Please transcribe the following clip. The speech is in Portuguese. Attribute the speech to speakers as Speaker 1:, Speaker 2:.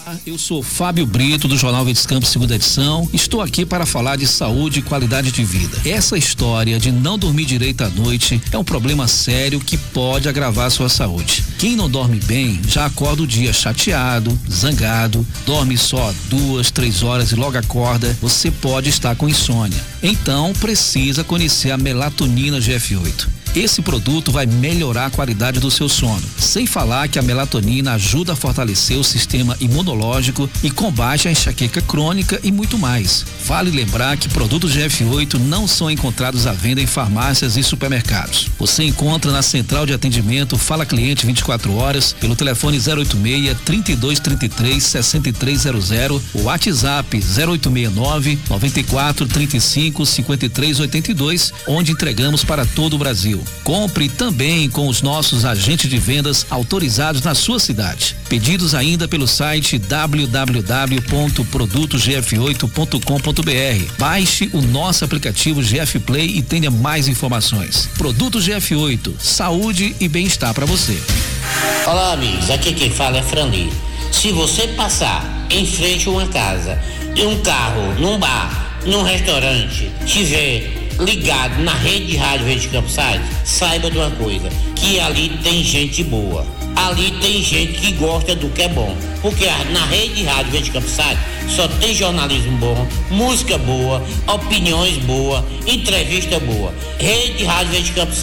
Speaker 1: Eu sou Fábio Brito, do Jornal Verdes Campos, segunda edição. Estou aqui para falar de saúde e qualidade de vida. Essa história de não dormir direito à noite é um problema sério que pode agravar a sua saúde. Quem não dorme bem já acorda o dia chateado, zangado, dorme só 2, 3 horas e logo acorda. Você pode estar com insônia. Então precisa conhecer a melatonina GF8. Esse produto vai melhorar a qualidade do seu sono. Sem falar que a melatonina ajuda a fortalecer o sistema imunológico e combate a enxaqueca crônica e muito mais. Vale lembrar que produtos GF8 não são encontrados à venda em farmácias e supermercados. Você encontra na central de atendimento Fala Cliente 24 horas, pelo telefone 086-3233-6300, o WhatsApp 0869-9435-5382, onde entregamos para todo o Brasil. Compre também com os nossos agentes de vendas autorizados na sua cidade. Pedidos ainda pelo site www.produtosgf8.com.br. Baixe o nosso aplicativo GF Play e tenha mais informações. Produto GF8, saúde e bem-estar para você.
Speaker 2: Olá, amigos, aqui quem fala é Franli. Se você passar em frente a uma casa, em um carro, num bar, num restaurante, tiver ligado na rede de rádio Verdes Campos, saiba de uma coisa, que ali tem gente boa. Ali tem gente que gosta do que é bom, porque na rede de rádio Verdes Campos só tem jornalismo bom, música boa, opiniões boas, entrevista boa. Rede de rádio Verdes Campos